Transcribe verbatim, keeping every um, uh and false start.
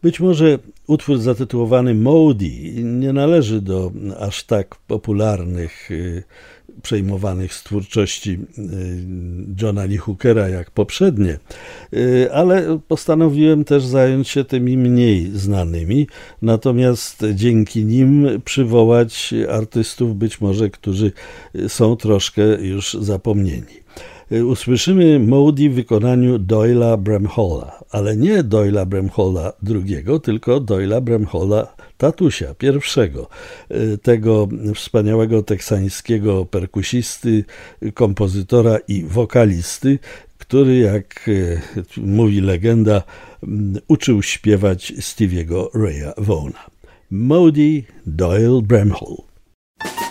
Być może utwór zatytułowany Maudie nie należy do aż tak popularnych, przejmowanych z twórczości Johna Lee Hookera jak poprzednie, ale postanowiłem też zająć się tymi mniej znanymi, natomiast dzięki nim przywołać artystów być może, którzy są troszkę już zapomnieni. Usłyszymy Maudie w wykonaniu Doyla Bramhalla, ale nie Doyla Bramhalla drugiego, tylko Doyla Bramhalla tatusia, pierwszego, tego wspaniałego teksańskiego perkusisty, kompozytora i wokalisty, który, jak mówi legenda, uczył śpiewać Stevie'ego Raya Vaughana. Maudie Doyle Bramhall.